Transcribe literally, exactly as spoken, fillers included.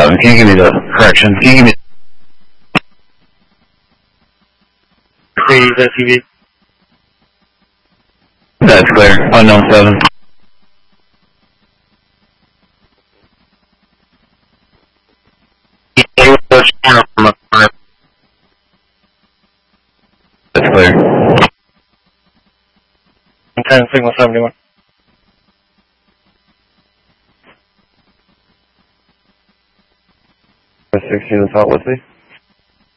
seven. Can you give me the correction? Can you give me Please, S U V. That's clear. Unknown seven. That's clear. ten, signal seventy-one. sixteen on top, let's see.